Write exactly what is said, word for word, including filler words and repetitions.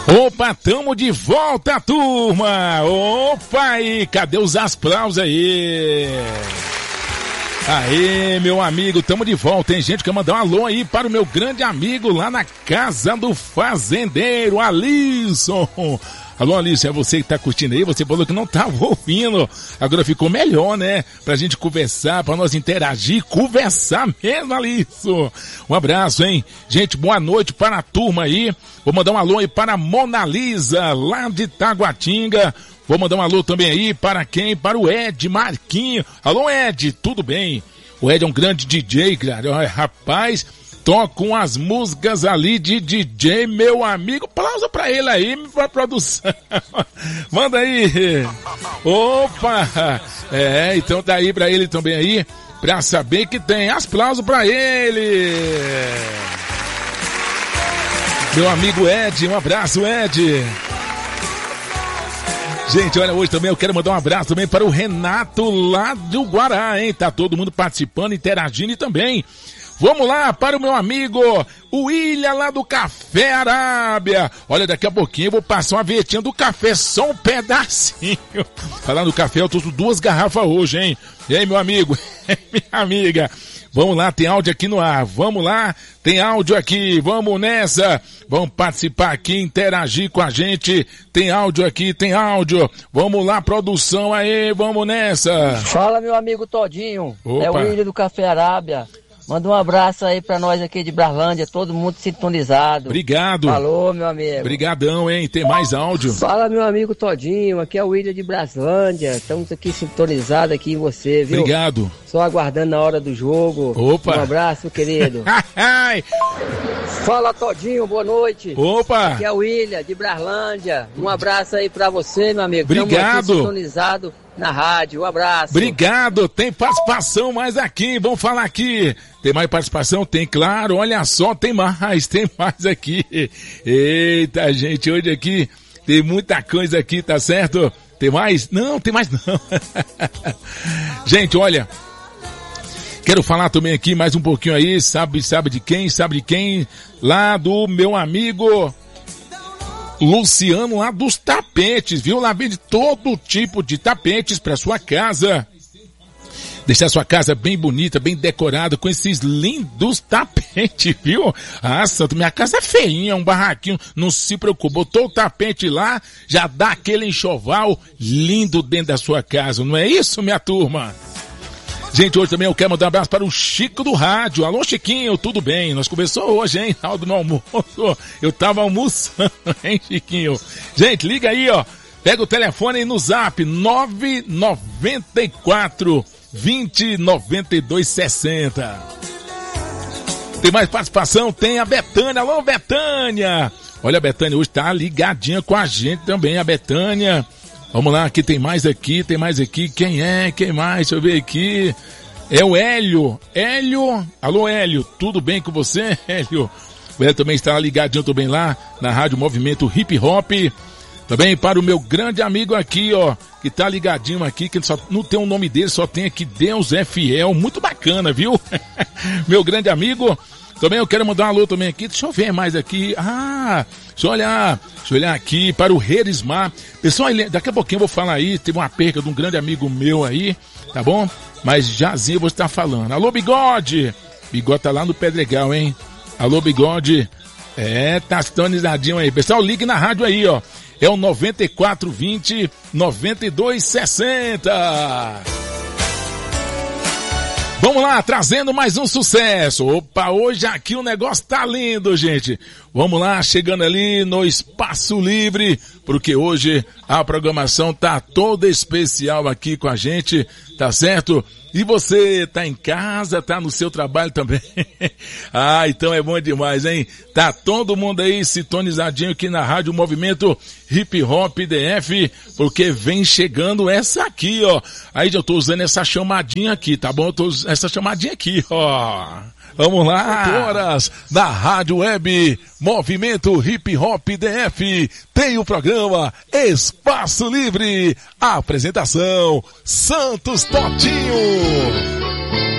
Opa, tamo de volta, turma! Opa, e cadê os aplausos aí? Aê, meu amigo, tamo de volta, hein? Gente, quer mandar um alô aí para o meu grande amigo lá na casa do fazendeiro, Alisson. Alô, Alisson, é você que tá curtindo aí? Você falou que não tava ouvindo. Agora ficou melhor, né? Pra gente conversar, pra nós interagir, conversar mesmo, Alisson. Um abraço, hein? Gente, boa noite para a turma aí. Vou mandar um alô aí para a Mona Lisa, lá de Taguatinga. Vou mandar um alô também aí para quem? Para o Ed Marquinho. Alô, Ed, tudo bem? O Ed é um grande D J, cara. Rapaz, tocam as músicas ali de D J, meu amigo. Aplauso pra ele aí, pra produção. Manda aí. Opa! É, então tá aí pra ele também aí, pra saber que tem. Aplauso pra ele. Meu amigo Ed, um abraço, Ed. Gente, olha, hoje também eu quero mandar um abraço também para o Renato lá do Guará, hein? Tá todo mundo participando, interagindo e também. Vamos lá para o meu amigo, o William lá do Café Arábia. Olha, daqui a pouquinho eu vou passar uma vetinha do café, só um pedacinho. Falando do café, eu trouxe duas garrafas hoje, hein? E aí, meu amigo, minha amiga. Vamos lá, tem áudio aqui no ar. Vamos lá, tem áudio aqui. Vamos nessa. Vamos participar aqui, interagir com a gente. Tem áudio aqui, tem áudio. Vamos lá, produção aí, vamos nessa. Fala, meu amigo Todinho. Opa. É o William do Café Arábia. Manda um abraço aí pra nós aqui de Brarlândia, todo mundo sintonizado. Obrigado. Falou, meu amigo. Obrigadão, hein? Tem mais áudio. Fala, meu amigo Todinho, aqui é o William de Brarlândia. Estamos aqui sintonizados aqui em você, viu? Obrigado. Só aguardando a hora do jogo. Opa. Um abraço, querido. Fala, Todinho, boa noite. Opa. Aqui é o William de Brarlândia. Um abraço aí pra você, meu amigo. Obrigado. Estamos aqui sintonizados na rádio. Um abraço. Obrigado. Tem participação mais aqui. Vamos falar aqui. Tem mais participação? Tem, claro. Olha só, tem mais. Tem mais aqui. Eita, gente, hoje aqui tem muita coisa aqui, tá certo? Tem mais? Não, tem mais não. Gente, olha, quero falar também aqui mais um pouquinho aí, sabe, sabe de quem? Sabe de quem? Lá do meu amigo Luciano, lá dos tapetes, viu? Lá vende todo tipo de tapetes para sua casa. Deixar sua casa bem bonita, bem decorada, com esses lindos tapetes, viu? Ah, santo, minha casa é feinha, um barraquinho, não se preocupe. Botou o tapete lá, já dá aquele enxoval lindo dentro da sua casa, não é isso, minha turma? Gente, hoje também eu quero mandar um abraço para o Chico do Rádio. Alô, Chiquinho, tudo bem? Nós começamos hoje, hein? Na hora do meu almoço. Eu tava almoçando, hein, Chiquinho? Gente, liga aí, ó. Pega o telefone aí no zap nove nove quatro vinte, noventa e dois, sessenta. Tem mais participação? Tem a Betânia. Alô, Betânia. Olha, a Betânia hoje tá ligadinha com a gente também, a Betânia. Vamos lá, aqui tem mais aqui, tem mais aqui. Quem é? Quem mais? Deixa eu ver aqui. É o Hélio. Hélio. Alô, Hélio. Tudo bem com você, Hélio? O Hélio também está ligadinho também lá na Rádio Movimento Hip Hop. Também para o meu grande amigo aqui, ó, que tá ligadinho aqui, que só não tem o nome dele, só tem aqui Deus é Fiel. Muito bacana, viu? Meu grande amigo. Também eu quero mandar um alô também aqui. Deixa eu ver mais aqui. Ah, deixa eu olhar. Deixa eu olhar aqui para o Rerismar. Pessoal, daqui a pouquinho eu vou falar aí. Teve uma perca de um grande amigo meu aí, tá bom? Mas jazinho eu vou estar falando. Alô, Bigode. Bigode tá lá no Pedregal, hein? Alô, Bigode. É, tá sintonizadinho aí. Pessoal, ligue na rádio aí, ó. É o noventa e quatro vinte, noventa e dois sessenta. Vamos lá, trazendo mais um sucesso. Opa, hoje aqui o negócio tá lindo, gente. Vamos lá, chegando ali no Espaço Livre, porque hoje a programação tá toda especial aqui com a gente, tá certo? E você tá em casa, tá no seu trabalho também. Ah, então é bom demais, hein? Tá todo mundo aí sintonizadinho aqui na Rádio Movimento Hip Hop D F, porque vem chegando essa aqui, ó. Aí eu tô usando essa chamadinha aqui, tá bom? Eu tô usando essa chamadinha aqui, ó. Vamos lá, horas da Rádio Web Movimento Hip Hop D F, tem o programa Espaço Livre, a apresentação Santos Totinho.